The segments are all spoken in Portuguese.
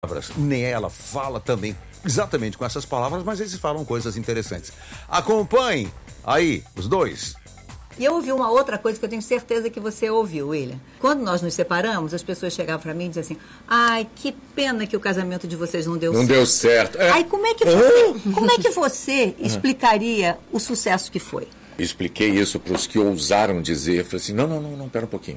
Nem ela fala também exatamente com essas palavras, mas eles falam coisas interessantes. Acompanhe aí os dois. E eu ouvi uma outra coisa que eu tenho certeza que você ouviu, William. Quando nós nos separamos, as pessoas chegavam para mim e diziam assim: ai, que pena que o casamento de vocês não deu certo. Não deu certo. Aí como é que você explicaria o sucesso que foi? Expliquei isso para os que ousaram dizer. Eu falei assim, não, pera um pouquinho.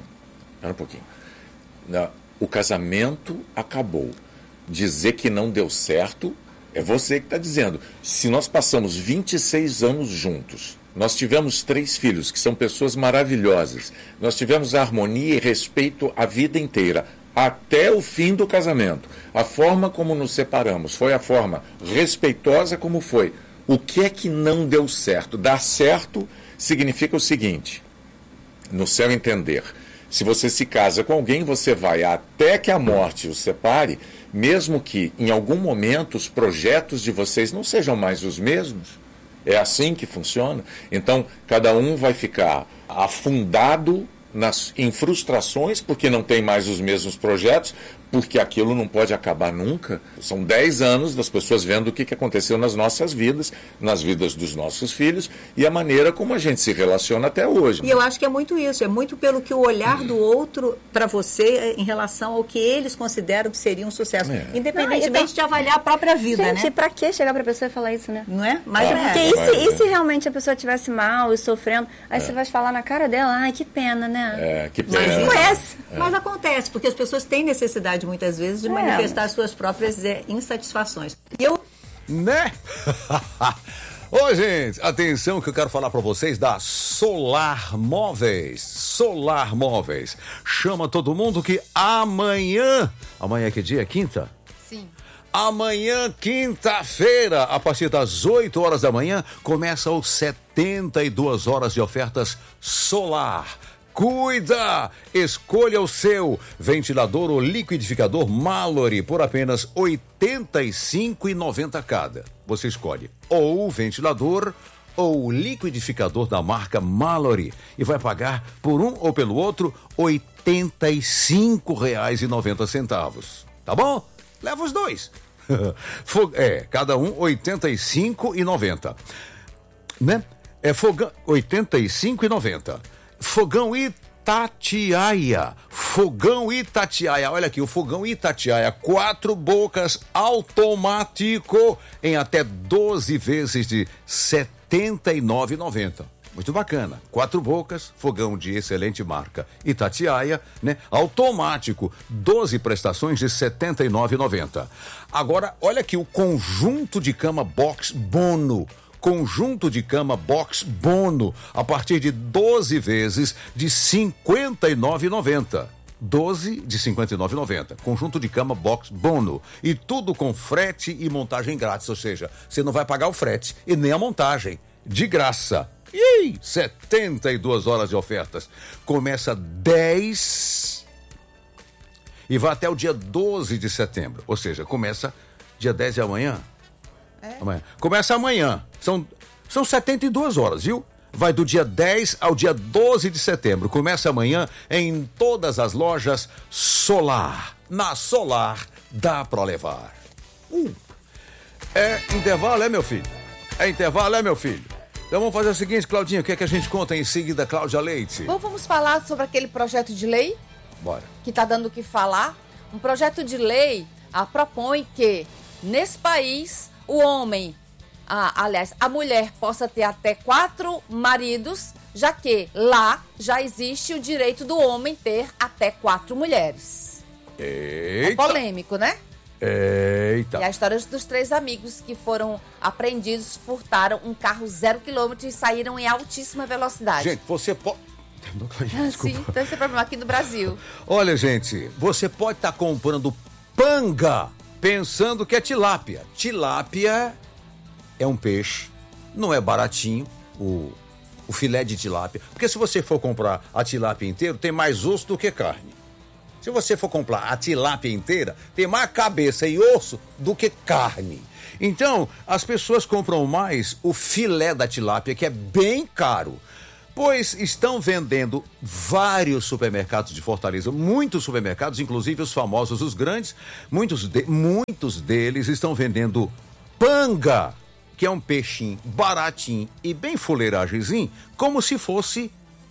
Não, o casamento acabou. Dizer que não deu certo é você que está dizendo. Se nós passamos 26 anos juntos, nós tivemos 3 filhos, que são pessoas maravilhosas, nós tivemos harmonia e respeito a vida inteira, até o fim do casamento. A forma como nos separamos foi a forma respeitosa como foi. O que é que não deu certo? Dar certo significa o seguinte, no seu entender, se você se casa com alguém, você vai até que a morte o separe, mesmo que em algum momento os projetos de vocês não sejam mais os mesmos. É assim que funciona. Então, cada um vai ficar afundado em frustrações, porque não tem mais os mesmos projetos, porque aquilo não pode acabar nunca. São 10 anos das pessoas vendo o que aconteceu nas nossas vidas, nas vidas dos nossos filhos, e a maneira como a gente se relaciona até hoje. E eu acho que é muito isso, é muito pelo que o olhar do outro para você em relação ao que eles consideram que seria um sucesso, independentemente de avaliar a própria vida, gente, né? Pra que chegar pra pessoa e falar isso, né? Não é? Mas porque e se realmente a pessoa estivesse mal e sofrendo, aí você vai falar na cara dela, ai, que pena, né? Que pena. Mas conhece. Mas acontece, porque as pessoas têm necessidade muitas vezes de manifestar as suas próprias insatisfações. E eu... Né? Ô, gente, atenção que eu quero falar pra vocês da Solar Móveis. Solar Móveis. Chama todo mundo que amanhã que dia? Quinta? Sim. Amanhã, quinta-feira, a partir das 8 horas da manhã, começa os 72 horas de ofertas Solar. Cuida! Escolha o seu ventilador ou liquidificador Mallory por apenas R$ 85,90 cada. Você escolhe ou o ventilador ou o liquidificador da marca Mallory e vai pagar por um ou pelo outro R$ 85,90. Tá bom? Leva os dois. Cada um R$ 85,90. Né? Fogão R$ 85,90. Fogão Itatiaia. Olha aqui, o fogão Itatiaia, 4 bocas automático em até 12 vezes de R$ 79,90. Muito bacana. 4 bocas, fogão de excelente marca Itatiaia, né? Automático, 12 prestações de R$ 79,90. Agora, olha aqui o conjunto de cama box Bono. Conjunto de cama box Bono, a partir de 12 vezes de R$ 59,90. 12 de R$ 59,90. Conjunto de cama box Bono. E tudo com frete e montagem grátis, ou seja, você não vai pagar o frete e nem a montagem. De graça. E 72 horas de ofertas. Começa 10 e vai até o dia 12 de setembro. Ou seja, começa dia 10 de amanhã. Amanhã. Começa amanhã. São 72 horas, viu? Vai do dia 10 ao dia 12 de setembro. Começa amanhã em todas as lojas Solar. Na Solar dá pra levar. É intervalo, meu filho? Então vamos fazer o seguinte, Claudinha, o que é que a gente conta em seguida, Cláudia Leite? Bom, vamos falar sobre aquele projeto de lei? Bora. Que está dando o que falar. Um projeto de lei propõe que, nesse país, o homem, a mulher possa ter até 4 maridos, já que lá já existe o direito do homem ter até 4 mulheres. Eita. É polêmico, né? Eita. E a história dos 3 amigos que foram apreendidos, furtaram um carro 0 km e saíram em altíssima velocidade. Gente, você pode... Sim, tem esse problema aqui no Brasil. Olha, gente, você pode estar comprando panga pensando que é tilápia. Tilápia é um peixe, não é baratinho, o filé de tilápia. Porque se você for comprar a tilápia inteira, tem mais osso do que carne. Se você for comprar a tilápia inteira, tem mais cabeça e osso do que carne. Então, as pessoas compram mais o filé da tilápia, que é bem caro. Pois estão vendendo vários supermercados de Fortaleza, muitos supermercados, inclusive os famosos, os grandes, muitos deles estão vendendo panga, que é um peixinho baratinho e bem fuleiragemzinho, como se fosse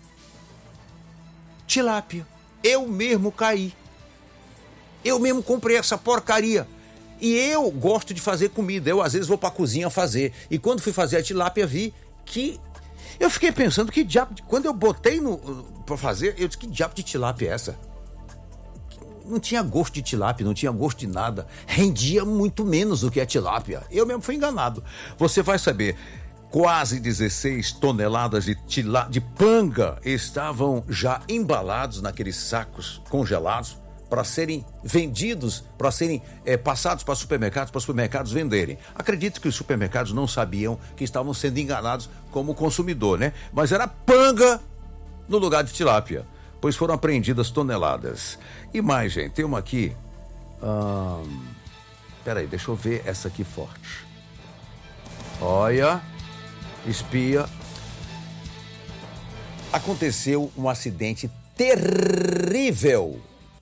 tilápia. Eu mesmo caí. Eu mesmo comprei essa porcaria. E eu gosto de fazer comida. Eu, às vezes, vou pra cozinha fazer. E quando fui fazer a tilápia, vi que... Eu fiquei pensando, que diabo... Quando eu botei pra fazer, eu disse, que diabo de tilápia é essa? Não tinha gosto de tilápia, não tinha gosto de nada. Rendia muito menos do que a tilápia. Eu mesmo fui enganado. Você vai saber... Quase 16 toneladas de panga estavam já embalados naqueles sacos congelados para serem vendidos, para serem passados para supermercados venderem. Acredito que os supermercados não sabiam que estavam sendo enganados como consumidor, né? Mas era panga no lugar de tilápia, pois foram apreendidas toneladas. E mais, gente, tem uma aqui. Peraí, deixa eu ver essa aqui forte. Olha... Espia. Aconteceu um acidente terrível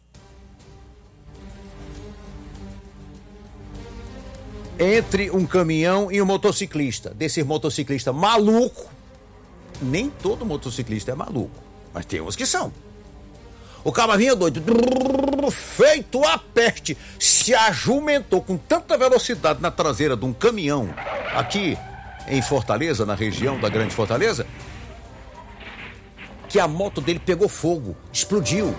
entre um caminhão e um motociclista. Desse motociclista maluco. Nem todo motociclista é maluco, mas tem uns que são. O cara vinha doido, feito a peste, se ajumentou com tanta velocidade na traseira de um caminhão aqui em Fortaleza, na região da Grande Fortaleza, que a moto dele pegou fogo, explodiu.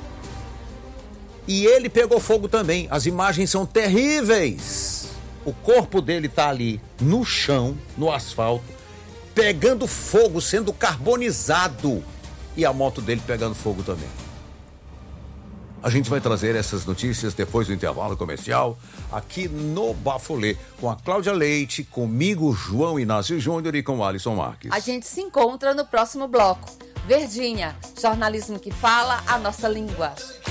E ele pegou fogo também. As imagens são terríveis. O corpo dele tá ali no chão, no asfalto, pegando fogo, sendo carbonizado. E a moto dele pegando fogo também. A gente vai trazer essas notícias depois do intervalo comercial, aqui no Bafulê, com a Cláudia Leite, comigo, João Inácio Júnior, e com o Alisson Marques. A gente se encontra no próximo bloco. Verdinha, jornalismo que fala a nossa língua.